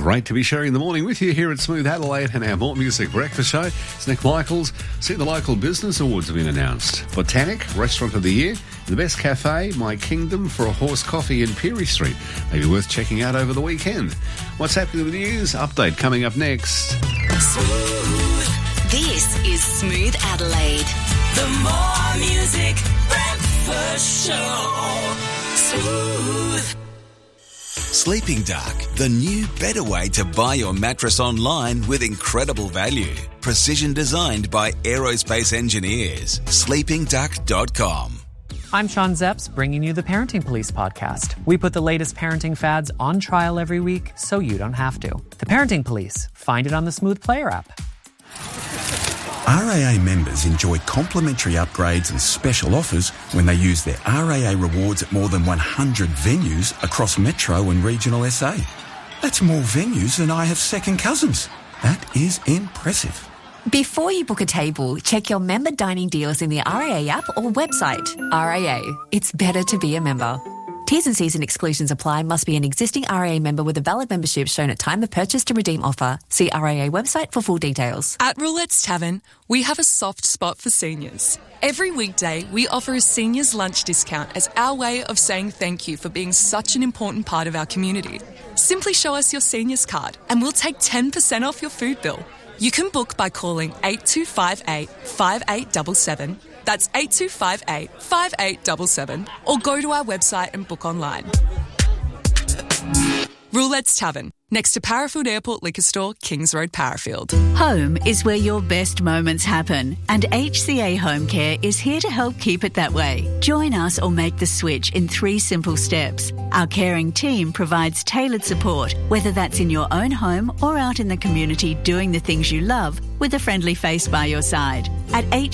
Great to be sharing the morning with you here at Smooth Adelaide and our More Music Breakfast Show. It's Nick Michaels. See, the local business awards have been announced. Botanic, Restaurant of the Year, the Best Cafe, My Kingdom for a Horse Coffee in Peary Street. Maybe worth checking out over the weekend. What's happening with the news? Update coming up next. Smooth. This is Smooth Adelaide. The More Music Breakfast Show. Smooth. Sleeping Duck, the new, better way to buy your mattress online with incredible value. Precision designed by aerospace engineers. SleepingDuck.com. I'm Sean Zepps, bringing you the Parenting Police podcast. We put the latest parenting fads on trial every week so you don't have to. The Parenting Police. Find it on the Smooth Player app. RAA members enjoy complimentary upgrades and special offers when they use their RAA rewards at more than 100 venues across Metro and regional SA. That's more venues than I have second cousins. That is impressive. Before you book a table, check your member dining deals in the RAA app or website. RAA, it's better to be a member. T's and C's and exclusions apply. Must be an existing RAA member with a valid membership shown at time of purchase to redeem offer. See RAA website for full details. At Roulette's Tavern, we have a soft spot for seniors. Every weekday, we offer a seniors lunch discount as our way of saying thank you for being such an important part of our community. Simply show us your seniors card and we'll take 10% off your food bill. You can book by calling 8258 5877. That's 8258 5877. Or go to our website and book online. Roulette's Tavern, next to Parafield Airport Liquor Store, Kings Road, Parafield. Home is where your best moments happen, and HCA Home Care is here to help keep it that way. Join us or make the switch in 3 simple steps. Our caring team provides tailored support, whether that's in your own home or out in the community doing the things you love with a friendly face by your side. At